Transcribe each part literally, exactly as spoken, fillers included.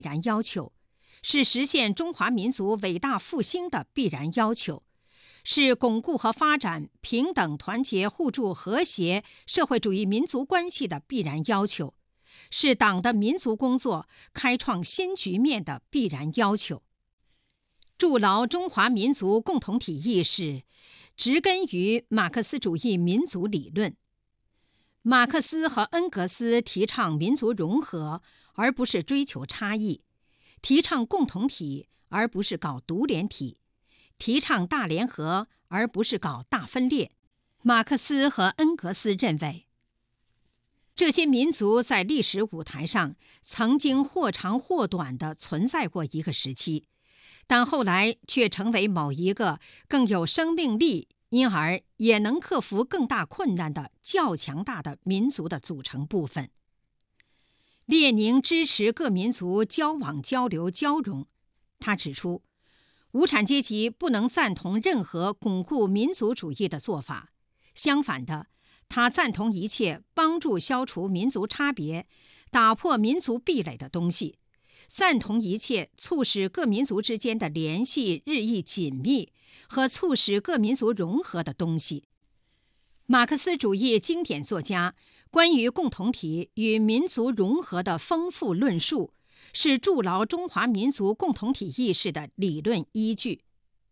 然要求，是实现中华民族伟大复兴的必然要求，是巩固和发展平等、团结、互助、和谐社会主义民族关系的必然要求，是党的民族工作开创新局面的必然要求。筑牢中华民族共同体意识，植根于马克思主义民族理论。马克思和恩格斯提倡民族融合，而不是追求差异；提倡共同体，而不是搞独联体；提倡大联合，而不是搞大分裂。马克思和恩格斯认为，这些民族在历史舞台上曾经或长或短地存在过一个时期，但后来却成为某一个更有生命力，因而也能克服更大困难的较强大的民族的组成部分。列宁支持各民族交往、交流、交融。他指出，无产阶级不能赞同任何巩固民族主义的做法，相反的，他赞同一切帮助消除民族差别、打破民族壁垒的东西，赞同一切促使各民族之间的联系日益紧密和促使各民族融合的东西。马克思主义经典作家关于共同体与民族融合的丰富论述，是筑牢中华民族共同体意识的理论依据。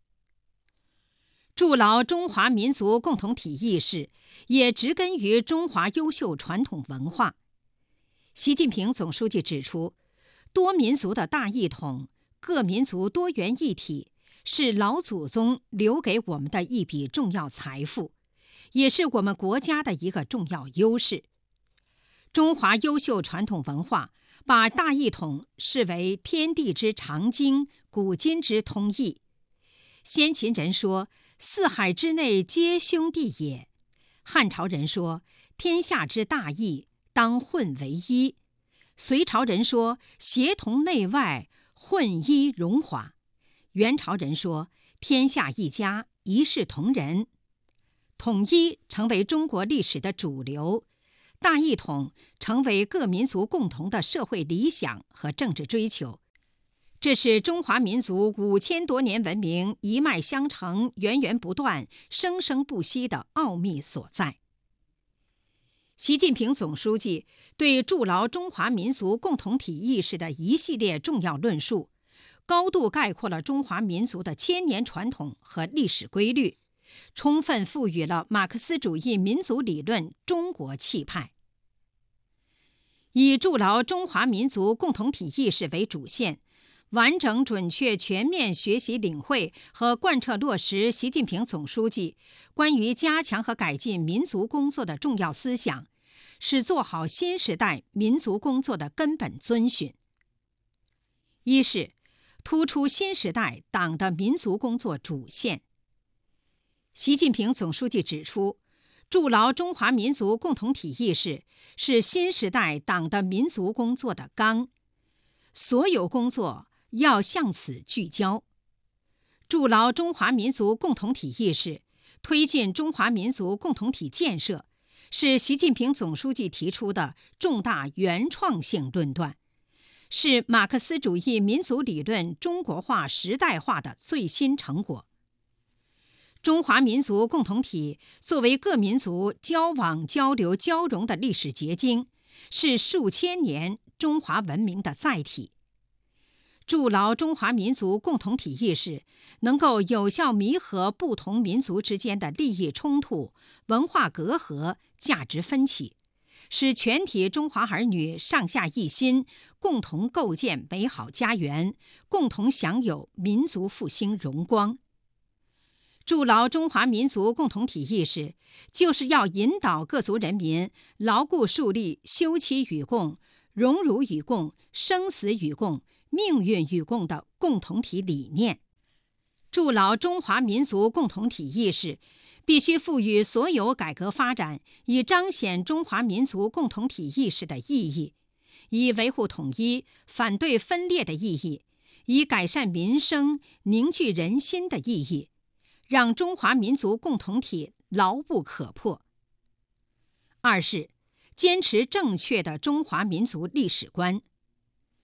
筑牢中华民族共同体意识，也植根于中华优秀传统文化。习近平总书记指出，多民族的大一统，各民族多元一体，是老祖宗留给我们的一笔重要财富，也是我们国家的一个重要优势。中华优秀传统文化把大一统视为天地之常经，古今之通义。先秦人说，四海之内皆兄弟也；汉朝人说，天下之大义，当混为一；隋朝人说，协同内外，混一荣华；元朝人说，天下一家，一视同仁。统一成为中国历史的主流，大一统成为各民族共同的社会理想和政治追求。这是中华民族五千多年文明一脉相承、源源不断、生生不息的奥秘所在。习近平总书记对筑牢中华民族共同体意识的一系列重要论述，高度概括了中华民族的千年传统和历史规律，充分赋予了马克思主义民族理论中国气派。以筑牢中华民族共同体意识为主线，完整、准确、全面学习领会和贯彻落实习近平总书记关于加强和改进民族工作的重要思想，是做好新时代民族工作的根本遵循。一是突出新时代党的民族工作主线。习近平总书记指出，筑牢中华民族共同体意识是新时代党的民族工作的纲，所有工作要向此聚焦。筑牢中华民族共同体意识，推进中华民族共同体建设，是习近平总书记提出的重大原创性论断，是马克思主义民族理论中国化时代化的最新成果。中华民族共同体作为各民族交往、交流、交融的历史结晶，是数千年中华文明的载体。筑牢中华民族共同体意识，能够有效弥合不同民族之间的利益冲突、文化隔阂、价值分歧，使全体中华儿女上下一心，共同构建美好家园，共同享有民族复兴荣光。筑牢中华民族共同体意识，就是要引导各族人民牢固树立休戚与共、荣辱与共、生死与共、命运与共的共同体理念。筑牢中华民族共同体意识，必须赋予所有改革发展以彰显中华民族共同体意识的意义，以维护统一、反对分裂的意义，以改善民生、凝聚人心的意义，让中华民族共同体牢不可破。二是坚持正确的中华民族历史观。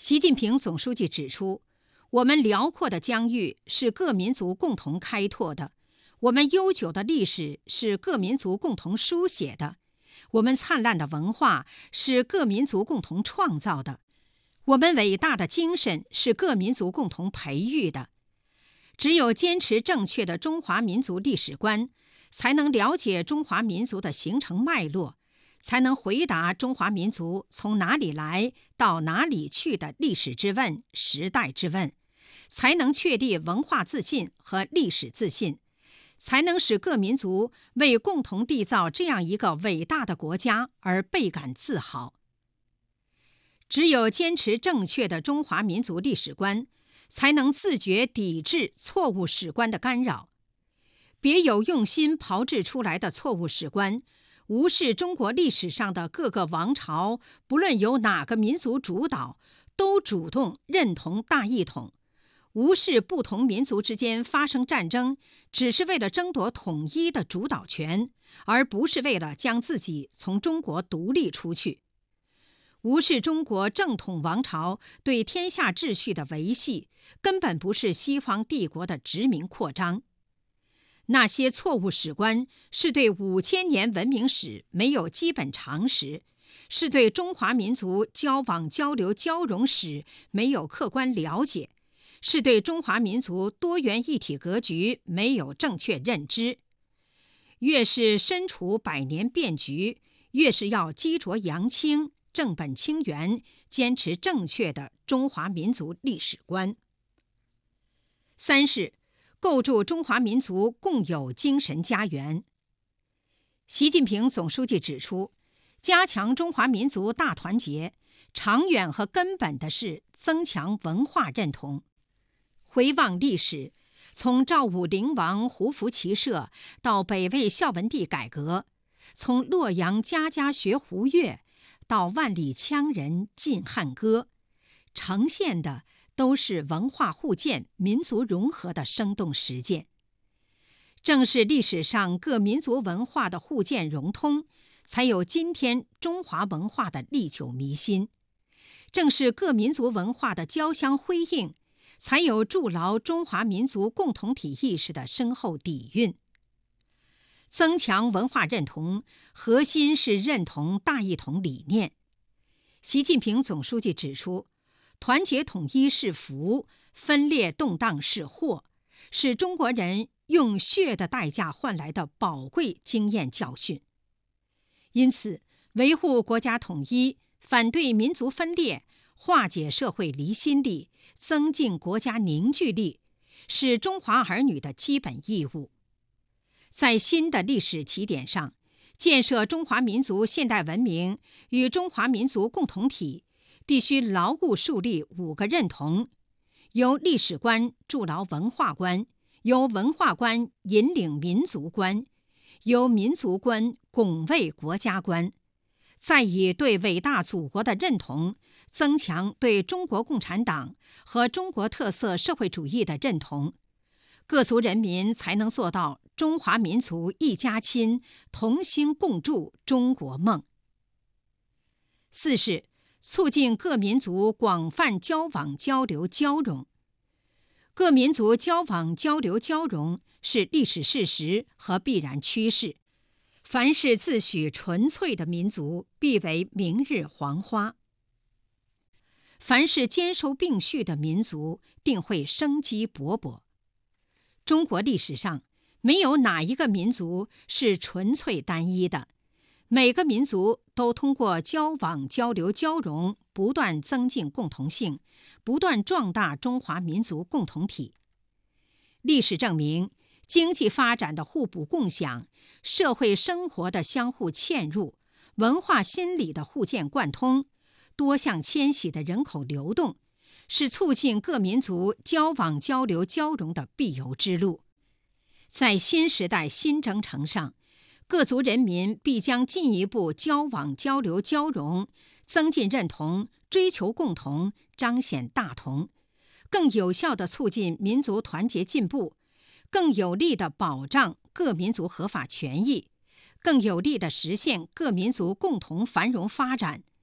习近平总书记指出，我们辽阔的疆域是各民族共同开拓的，我们悠久的历史是各民族共同书写的，我们灿烂的文化是各民族共同创造的，我们伟大的精神是各民族共同培育的。只有坚持正确的中华民族历史观，才能了解中华民族的形成脉络，才能回答中华民族从哪里来到哪里去的历史之问、时代之问，才能确立文化自信和历史自信，才能使各民族为共同缔造这样一个伟大的国家而倍感自豪。只有坚持正确的中华民族历史观，才能自觉抵制错误史观的干扰。别有用心炮制出来的错误史观，无视中国历史上的各个王朝，不论由哪个民族主导，都主动认同大一统，无视不同民族之间发生战争，只是为了争夺统一的主导权，而不是为了将自己从中国独立出去。无视中国正统王朝对天下秩序的维系，根本不是西方帝国的殖民扩张。那些错误史观是对五千年文明史没有基本常识，是对中华民族交往交流交融史没有客观了解，是对中华民族多元一体格局没有正确认知。越是身处百年变局，越是要激浊扬清，正本清源，坚持正确的中华民族历史观。三是构筑中华民族共有精神家园。习近平总书记指出，加强中华民族大团结，长远和根本的是增强文化认同。回望历史，从赵武灵王胡服骑射到北魏孝文帝改革，从洛阳家家学胡乐到万里羌人尽汉歌，呈现的都是文化互鉴、民族融合的生动实践。正是历史上各民族文化的互鉴融通，才有今天中华文化的历久弥新；正是各民族文化的交相辉映，才有筑牢中华民族共同体意识的深厚底蕴。增强文化认同，核心是认同大一统理念。习近平总书记指出，团结统一是福，分裂动荡是祸，是中国人用血的代价换来的宝贵经验教训。因此，维护国家统一，反对民族分裂，化解社会离心力，增进国家凝聚力，是中华儿女的基本义务。在新的历史起点上，建设中华民族现代文明与中华民族共同体，必须牢固树立五个认同：由历史观筑牢文化观，由文化观引领民族观，由民族观拱卫国家观，再以对伟大祖国的认同，增强对中国共产党和中国特色社会主义的认同，各族人民才能做到中华民族一家亲，同心共筑中国梦。四是促进各民族广泛交往交流交融。各民族交往交流交融是历史事实和必然趋势。凡是自诩纯粹的民族，必为明日黄花；凡是兼收并蓄的民族，定会生机勃勃。中国历史上没有哪一个民族是纯粹单一的，每个民族都通过交往交流交融，不断增进共同性，不断壮大中华民族共同体。历史证明，经济发展的互补共享，社会生活的相互嵌入，文化心理的互鉴贯通，多项迁徙的人口流动，是促进各民族交往交流交融的必由之路。在新时代新征程上，各族人民必将进一步交往交流交融，增进认同，追求共同，彰显大同，更有效地促进民族团结进步，更有力地保障各民族合法权益，更有力地实现各民族共同繁荣发展，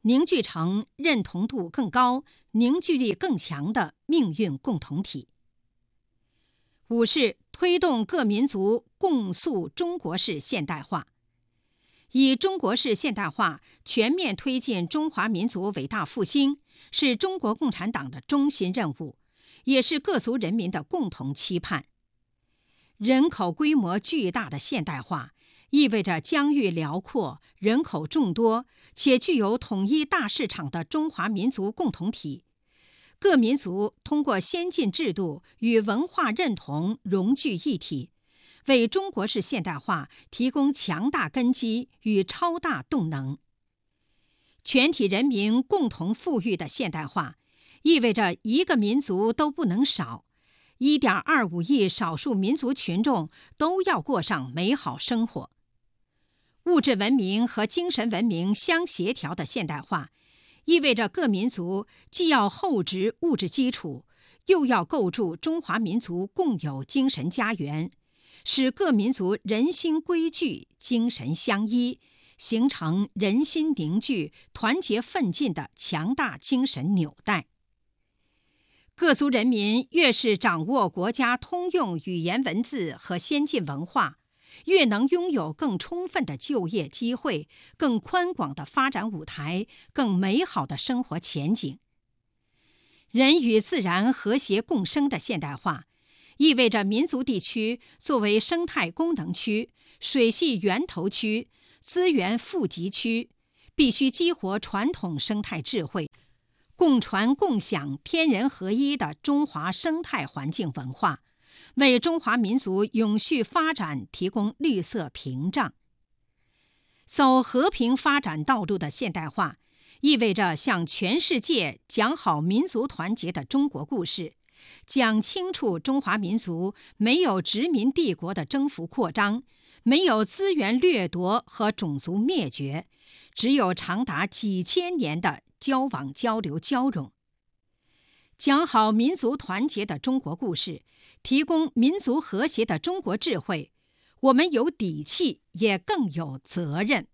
凝聚成认同度更高、凝聚力更强的命运共同体。五是推动各民族共塑中国式现代化。以中国式现代化全面推进中华民族伟大复兴，是中国共产党的中心任务，也是各族人民的共同期盼。人口规模巨大的现代化，意味着疆域辽阔、人口众多且具有统一大市场的中华民族共同体。各民族通过先进制度与文化认同融聚一体，为中国式现代化提供强大根基与超大动能。全体人民共同富裕的现代化，意味着一个民族都不能少， 一点二五亿少数民族群众都要过上美好生活。物质文明和精神文明相协调的现代化，意味着各民族既要厚植物质基础，又要构筑中华民族共有精神家园，使各民族人心归聚、精神相依，形成人心凝聚、团结奋进的强大精神纽带。各族人民越是掌握国家通用语言文字和先进文化，越能拥有更充分的就业机会、更宽广的发展舞台、更美好的生活前景。人与自然和谐共生的现代化，意味着民族地区作为生态功能区、水系源头区、资源富集区，必须激活传统生态智慧，共传共享天人合一的中华生态环境文化，为中华民族永续发展提供绿色屏障。走和平发展道路的现代化，意味着向全世界讲好民族团结的中国故事，讲清楚中华民族没有殖民帝国的征服扩张，没有资源掠夺和种族灭绝，只有长达几千年的交往交流交融。讲好民族团结的中国故事，提供民族和谐的中国智慧，我们有底气，也更有责任。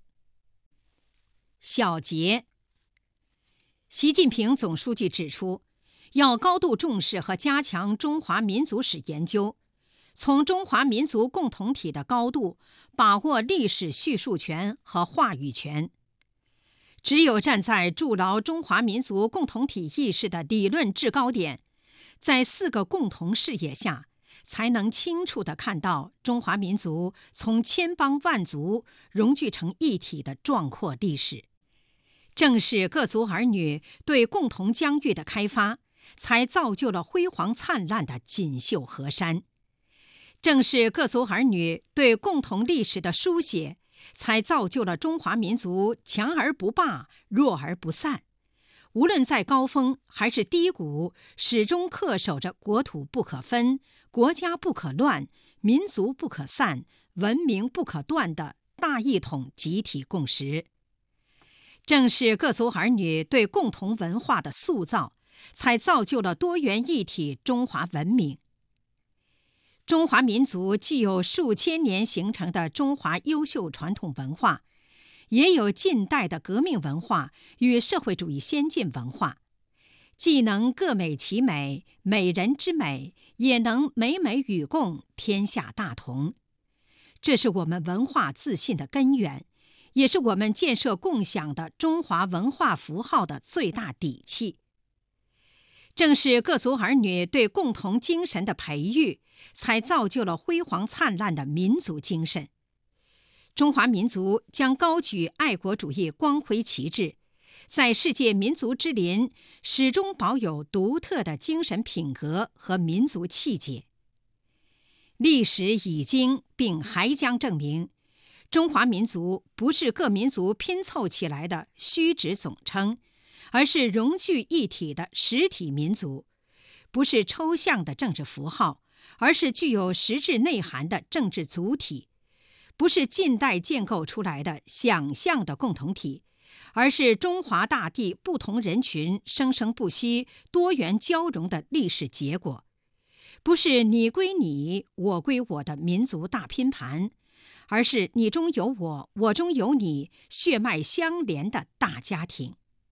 小结：习近平总书记指出，要高度重视和加强中华民族史研究，从中华民族共同体的高度把握历史叙述权和话语权。只有站在筑牢中华民族共同体意识的理论制高点，在四个共同视野下，才能清楚地看到中华民族从千邦万族融聚成一体的壮阔历史。正是各族儿女对共同疆域的开发，才造就了辉煌灿烂的锦绣河山。正是各族儿女对共同历史的书写，才造就了中华民族强而不霸、弱而不散。无论在高峰还是低谷，始终恪守着国土不可分、国家不可乱、民族不可散、文明不可断的大一统集体共识。正是各族儿女对共同文化的塑造，才造就了多元一体中华文明。中华民族既有数千年形成的中华优秀传统文化，也有近代的革命文化与社会主义先进文化，既能各美其美，美人之美，也能美美与共，天下大同。这是我们文化自信的根源，也是我们建设共享的中华文化符号的最大底气。正是各族儿女对共同精神的培育，才造就了辉煌灿烂的民族精神。中华民族将高举爱国主义光辉旗帜，在世界民族之林始终保有独特的精神品格和民族气节。历史已经并还将证明，中华民族不是各民族拼凑起来的虚指总称，而是融聚一体的实体民族；不是抽象的政治符号，而是具有实质内涵的政治主体；不是近代建构出来的想象的共同体，而是中华大地不同人群生生不息、多元交融的历史结果；不是你归你，我归我的民族大拼盘，而是你中有我，我中有你，血脉相连的大家庭。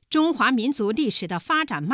中华民族历史的发展脉